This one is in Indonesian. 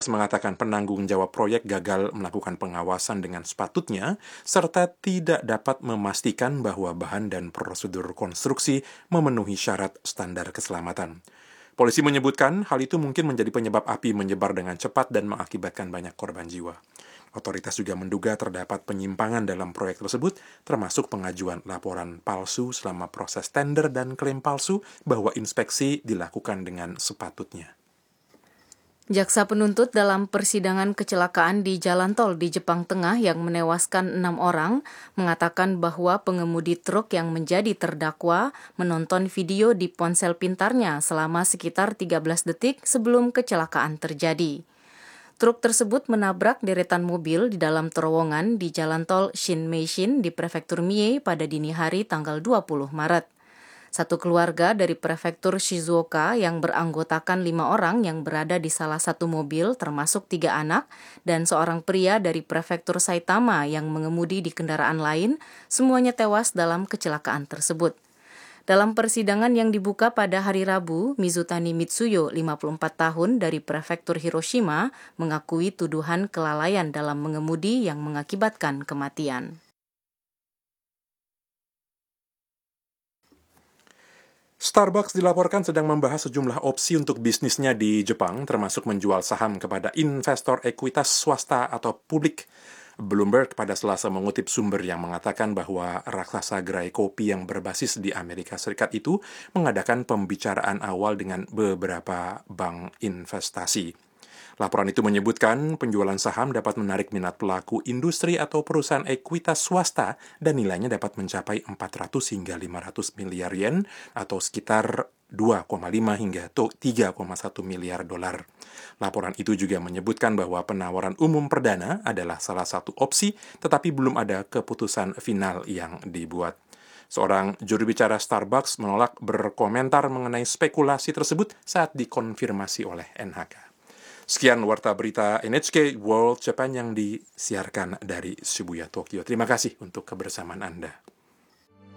Starbucks mengatakan penanggung jawab proyek gagal melakukan pengawasan dengan sepatutnya, serta tidak dapat memastikan bahwa bahan dan prosedur konstruksi memenuhi syarat standar keselamatan. Polisi menyebutkan hal itu mungkin menjadi penyebab api menyebar dengan cepat dan mengakibatkan banyak korban jiwa. Otoritas juga menduga terdapat penyimpangan dalam proyek tersebut, termasuk pengajuan laporan palsu selama proses tender dan klaim palsu bahwa inspeksi dilakukan dengan sepatutnya. Jaksa penuntut dalam persidangan kecelakaan di jalan tol di Jepang Tengah yang menewaskan 6 orang mengatakan bahwa pengemudi truk yang menjadi terdakwa menonton video di ponsel pintarnya selama sekitar 13 detik sebelum kecelakaan terjadi. Truk tersebut menabrak deretan mobil di dalam terowongan di jalan tol Shinmeishin di Prefektur Mie pada dini hari tanggal 20 Maret. Satu keluarga dari Prefektur Shizuoka yang beranggotakan 5 orang yang berada di salah satu mobil termasuk 3 anak dan seorang pria dari Prefektur Saitama yang mengemudi di kendaraan lain, semuanya tewas dalam kecelakaan tersebut. Dalam persidangan yang dibuka pada hari Rabu, Mizutani Mitsuyo, 54 tahun dari Prefektur Hiroshima, mengakui tuduhan kelalaian dalam mengemudi yang mengakibatkan kematian. Starbucks dilaporkan sedang membahas sejumlah opsi untuk bisnisnya di Jepang, termasuk menjual saham kepada investor ekuitas swasta atau publik. Bloomberg pada Selasa mengutip sumber yang mengatakan bahwa raksasa gerai kopi yang berbasis di Amerika Serikat itu mengadakan pembicaraan awal dengan beberapa bank investasi. Laporan itu menyebutkan penjualan saham dapat menarik minat pelaku industri atau perusahaan ekuitas swasta dan nilainya dapat mencapai 400 hingga 500 miliar yen atau sekitar 2,5 hingga 3,1 miliar dolar. Laporan itu juga menyebutkan bahwa penawaran umum perdana adalah salah satu opsi, tetapi belum ada keputusan final yang dibuat. Seorang juru bicara Starbucks menolak berkomentar mengenai spekulasi tersebut saat dikonfirmasi oleh NHK. Sekian warta berita NHK World Japan yang disiarkan dari Shibuya, Tokyo. Terima kasih untuk kebersamaan Anda.